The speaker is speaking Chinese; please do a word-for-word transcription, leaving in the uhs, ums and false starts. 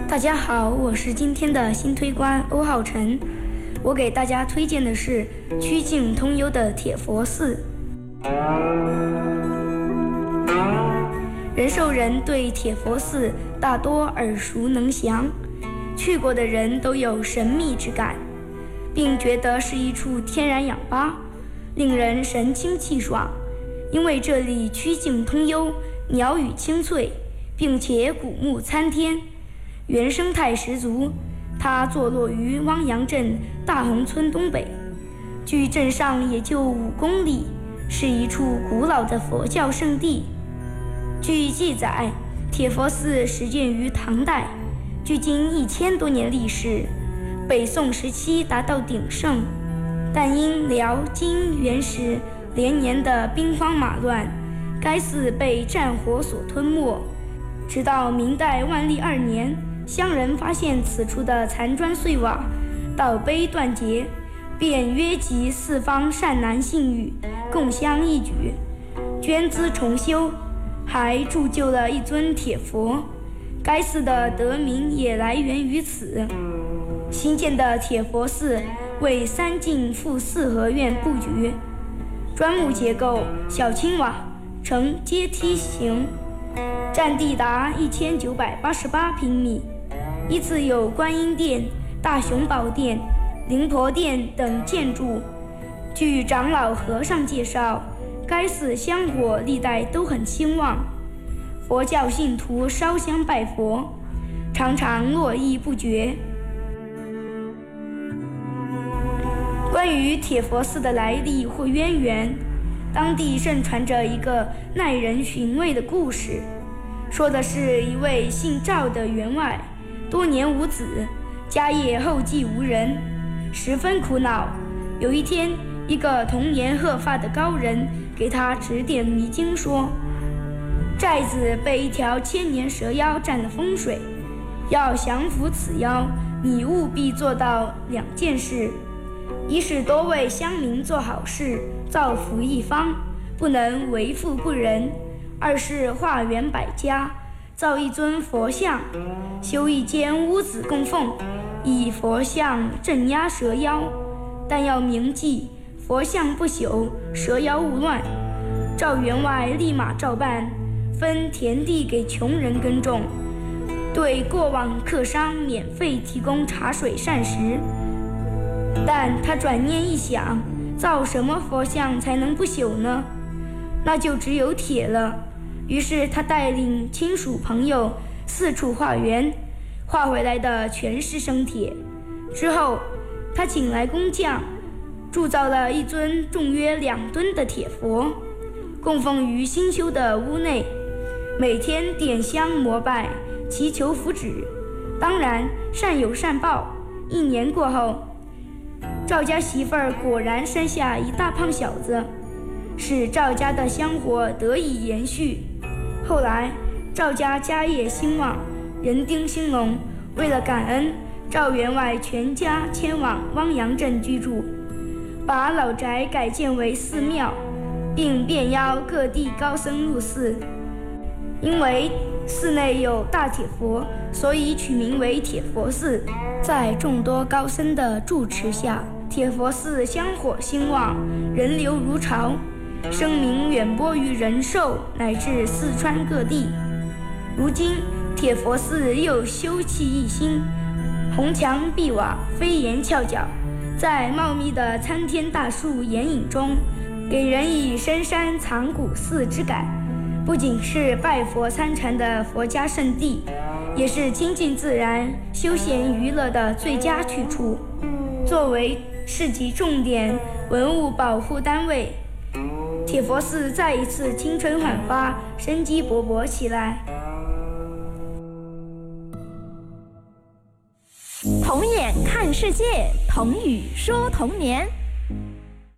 大家好，我是今天的新推官欧浩辰。我给大家推荐的是曲径通幽的铁佛寺。仁寿人对铁佛寺大多耳熟能详，去过的人都有神秘之感，并觉得是一处天然氧吧，令人神清气爽。因为这里曲径通幽，鸟语清脆，并且古木参天，原生态十足。它坐落于汪洋镇大红村东北，距镇上也就五公里，是一处古老的佛教圣地。据记载，铁佛寺始建于唐代，距今一千多年历史，北宋时期达到鼎盛，但因辽金元时连年的兵荒马乱，该寺被战火所吞没。直到明代万历二年，乡人发现此处的残砖碎瓦，道碑断节，便约集四方善男信女，共襄一举，捐资重修，还铸就了一尊铁佛。该寺的得名也来源于此。新建的铁佛寺为三进附四合院布局，砖木结构，小青瓦，呈阶梯形，占地达一千九百八十八平米。依次有观音殿、大雄宝殿、灵婆殿等建筑。据长老和尚介绍，该寺香火历代都很兴旺，佛教信徒烧香拜佛，常常络绎不绝。关于铁佛寺的来历或渊源，当地盛传着一个耐人寻味的故事，说的是一位姓赵的员外，多年无子，家业后继无人，十分苦恼。有一天，一个童颜鹤发的高人给他指点迷津，说寨子被一条千年蛇妖占了风水，要降服此妖，你务必做到两件事：一是多为乡民做好事，造福一方，不能为富不仁；二是化缘百家，造一尊佛像，修一间屋子供奉，以佛像镇压蛇妖。但要铭记，佛像不朽，蛇妖勿乱。赵员外立马照办，分田地给穷人耕种，对过往客商免费提供茶水膳食。但他转念一想，造什么佛像才能不朽呢？那就只有铁了。于是他带领亲属朋友四处化缘，化回来的全是生铁。之后他请来工匠，铸造了一尊重约两吨的铁佛，供奉于新修的屋内，每天点香膜拜，祈求福祉。当然善有善报，一年过后，赵家媳妇儿果然生下一大胖小子，使赵家的香火得以延续。后来赵家家业兴旺，人丁兴隆，为了感恩，赵员外全家迁往汪洋镇居住，把老宅改建为寺庙，并便邀各地高僧入寺。因为寺内有大铁佛，所以取名为铁佛寺。在众多高僧的住持下，铁佛寺香火兴旺，人流如潮，声名远播于仁寿乃至四川各地。如今铁佛寺又修葺一新，红墙碧瓦，飞檐翘角，在茂密的参天大树掩影中，给人以深山藏古寺之感。不仅是拜佛参禅的佛家圣地，也是亲近自然、休闲娱乐的最佳去处。作为市级重点文物保护单位，铁佛寺再一次青春焕发，生机勃勃起来。 童眼看世界，童语说童年。